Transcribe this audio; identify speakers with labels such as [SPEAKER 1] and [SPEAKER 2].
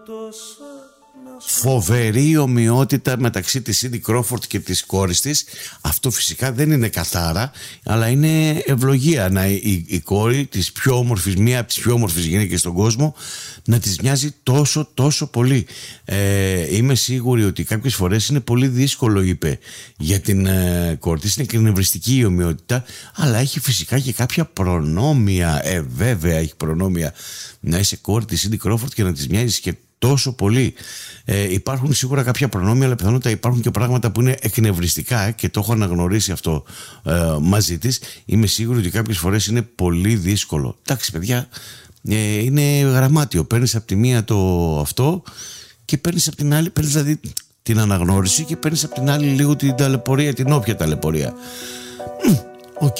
[SPEAKER 1] Φοβερή ομοιότητα μεταξύ της Σίντι Κρόφορντ και της κόρης της. Αυτό φυσικά δεν είναι κατάρα, αλλά είναι ευλογία να η κόρη της πιο όμορφης, μία από τις πιο όμορφες γυναίκες στον κόσμο, να της μοιάζει τόσο πολύ. Είμαι σίγουρη ότι κάποιες φορές είναι πολύ δύσκολο, είπε, για την κόρη της. Είναι εκνευριστική η ομοιότητα, αλλά έχει φυσικά και κάποια προνόμια. Βέβαια έχει προνόμια να είσαι κόρη της Σίντι Κρόφορντ και να της μοιάζεις και τόσο πολύ. Υπάρχουν σίγουρα κάποια προνόμια, αλλά πιθανότατα υπάρχουν και πράγματα που είναι εκνευριστικά και το έχω αναγνωρίσει αυτό μαζί της. Είμαι σίγουρη ότι κάποιες φορές είναι πολύ δύσκολο. Εντάξει, παιδιά, είναι γραμμάτιο. Παίρνεις από τη μία το αυτό και παίρνεις από την άλλη, παίρνεις δηλαδή την αναγνώριση και παίρνεις από την άλλη λίγο την ταλαιπωρία, την όποια ταλαιπωρία.